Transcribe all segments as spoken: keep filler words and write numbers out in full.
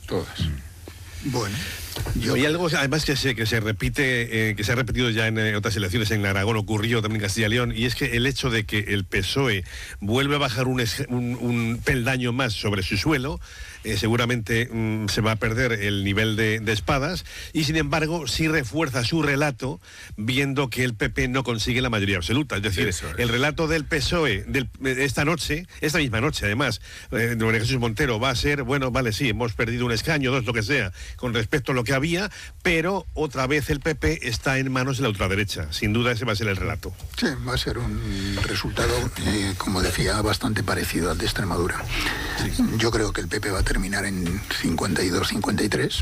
todas. Bueno, yo... Hay algo además que se, que se repite, eh, que se ha repetido ya en eh, otras elecciones, en Aragón ocurrió también en Castilla y León, y es que el hecho de que el P S O E vuelve a bajar un, un, un peldaño más sobre su suelo, eh, seguramente mm, se va a perder el nivel de, de espadas, y sin embargo sí refuerza su relato viendo que el P P no consigue la mayoría absoluta. Es decir, es. el relato del P S O E del, esta noche, esta misma noche además, eh, de María Jesús Montero va a ser, bueno, vale, sí, hemos perdido un escaño, dos, lo que sea, con respecto a lo que había, pero otra vez el P P está en manos de la ultraderecha. Sin duda ese va a ser el relato. Sí, va a ser un resultado, eh, como decía, bastante parecido al de Extremadura. Sí. Yo creo que el P P va a terminar en cincuenta y dos, cincuenta y tres.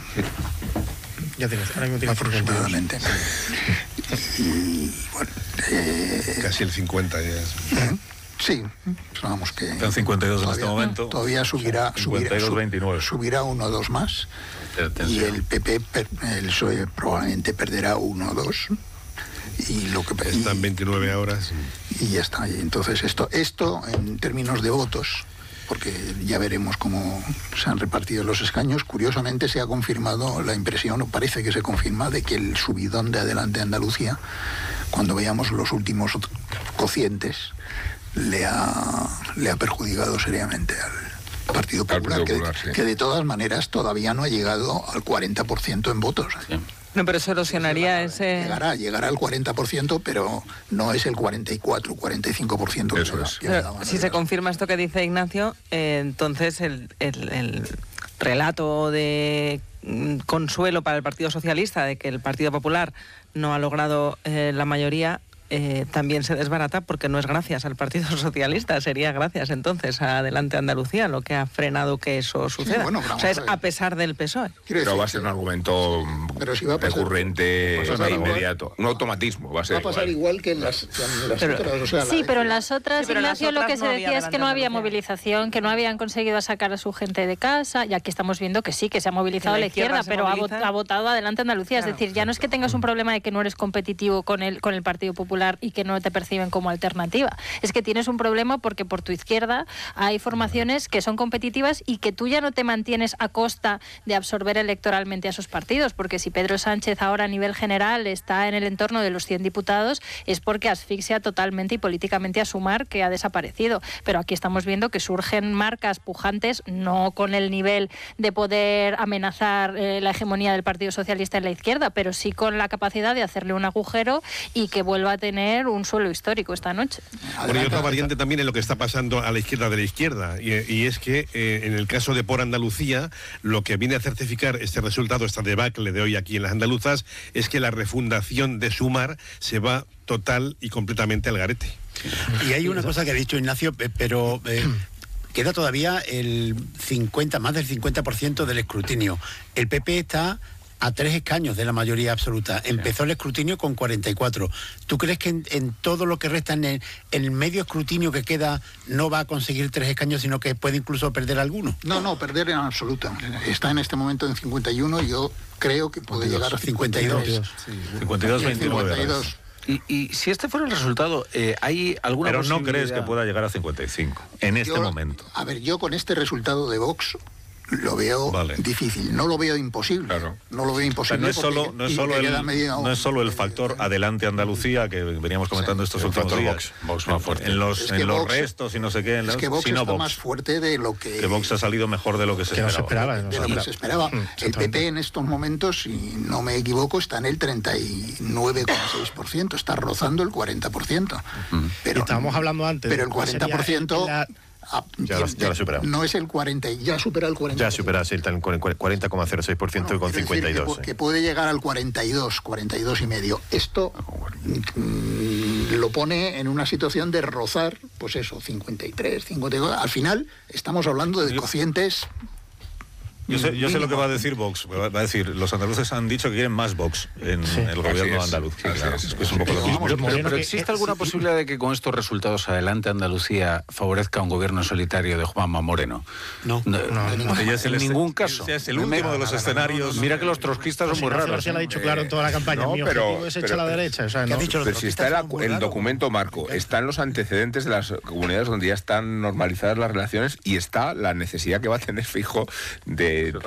Ya tienes, ahora mismo tienes aproximadamente. Y bueno, eh, casi el cincuenta ya es. ¿eh? Sí, vamos que... Están cincuenta y dos todavía, en este momento. Todavía subirá, cincuenta y dos, subirá, subirá uno o dos más. Y el P P, el P S O E probablemente perderá uno o dos. Y lo que están veintinueve horas. Y ya está. Y entonces esto, esto en términos de votos, porque ya veremos cómo se han repartido los escaños, curiosamente se ha confirmado la impresión, o parece que se confirma, de que el subidón de Adelante Andalucía, cuando veamos los últimos cocientes, le ha, le ha perjudicado seriamente al Partido Popular, Partido Popular que, sí. que de todas maneras todavía no ha llegado al cuarenta por ciento en votos. Sí. No, pero eso erosionaría ese... Llegará, llegará al cuarenta por ciento, pero no es el cuarenta y cuatro, cuarenta y cinco por ciento. Eso es. Pero, si se confirma esto que dice Ignacio, eh, entonces el, el, el relato de mm, consuelo para el Partido Socialista de que el Partido Popular no ha logrado eh, la mayoría... Eh, también se desbarata porque no es gracias al Partido Socialista, sería gracias entonces a Adelante Andalucía lo que ha frenado que eso suceda. Sí, bueno, o sea, es a pesar del P S O E. Pero va a ser un argumento pero si va a pasar, recurrente e inmediato, un automatismo. Va a, ser va a pasar igual, igual que en las, en las pero, otras. O sea, sí, la, pero en las otras, sí, pero Ignacio, lo que no se decía es que no había Andalucía. movilización, que no habían conseguido sacar a su gente de casa, y aquí estamos viendo que sí, que se ha movilizado la, la izquierda, izquierda pero ha, vot, ha votado Adelante Andalucía. Claro, es decir, ya no es que tengas un problema de que no eres competitivo con el, con el Partido Popular y que no te perciben como alternativa. Es que tienes un problema porque por tu izquierda hay formaciones que son competitivas y que tú ya no te mantienes a costa de absorber electoralmente a esos partidos, porque si Pedro Sánchez ahora a nivel general está en el entorno de los cien diputados es porque asfixia totalmente y políticamente a Sumar, que ha desaparecido. Pero aquí estamos viendo que surgen marcas pujantes, no con el nivel de poder amenazar eh, la hegemonía del Partido Socialista en la izquierda, pero sí con la capacidad de hacerle un agujero y que vuelva a tener un suelo histórico esta noche. Bueno, y otra variante también en lo que está pasando a la izquierda de la izquierda, y, y es que eh, en el caso de Por Andalucía, lo que viene a certificar este resultado, esta debacle de hoy aquí en las andaluzas, es que la refundación de Sumar se va total y completamente al garete. Y hay una cosa que ha dicho Ignacio, pero... Eh, queda todavía el cincuenta, más del cincuenta por ciento del escrutinio. El P P está a tres escaños de la mayoría absoluta. Empezó el escrutinio con cuarenta y cuatro. ¿Tú crees que en, en todo lo que resta, en el, en el medio escrutinio que queda, no va a conseguir tres escaños, sino que puede incluso perder alguno? No, no, perder en absoluta. Está en este momento en cincuenta y uno y yo creo que puede llegar a cincuenta y dos. cincuenta y dos, veintinueve. Y, y si este fuera el resultado, eh, ¿hay alguna Pero posibilidad? no crees que pueda llegar a cincuenta y cinco en este yo, momento. A ver, yo con este resultado de Vox lo veo vale. difícil, no lo veo imposible. Claro. No lo veo imposible. O sea, no es solo, no es solo, el, medio, no es solo el factor Adelante Andalucía, que veníamos comentando sí, estos últimos días. Vox, Vox más fuerte. En los, es en los Vox, restos y no sé qué. En es los, que Vox sino está Vox. más fuerte de lo que... Que Vox ha salido mejor de lo que se que esperaba. No se esperaba no de lo que se esperaba. Mm, el P P en estos momentos, si no me equivoco, está en el treinta y nueve coma seis por ciento. Está rozando el cuarenta por ciento. Mm. Pero, estábamos hablando antes. Pero el cuarenta por ciento... La... Ah, ya, lo, ya lo ha superado. No es el cuarenta, ya supera el cuarenta. Ya supera, sí, está en cuarenta coma cero seis por ciento bueno, y con cincuenta y dos. Que, eh. que puede llegar al cuarenta y dos, cuarenta y dos y medio. Esto mm, lo pone en una situación de rozar, pues eso, cincuenta y tres, cincuenta y dos. Al final estamos hablando de cocientes... Yo sé, yo sé lo que va a decir Vox. Va a decir, los andaluces han dicho que quieren más Vox en sí. el gobierno andaluz. Sí, claro, es, es un poco lo mismo. Pero, pero, pero ¿existe alguna posibilidad de que con estos resultados Adelante Andalucía favorezca un gobierno solitario de Juanma Moreno? No, no, no, no. En este, ningún caso. Ese es el último de los escenarios. Mira que los trotskistas son muy raros. Se lo ha dicho claro en toda la campaña. No, Mi pero, objetivo es pero, echar a la derecha. O sea, no, dicho pero si está la, el documento marco, están los antecedentes de las comunidades donde ya están normalizadas las relaciones y está la necesidad que va a tener Feijóo de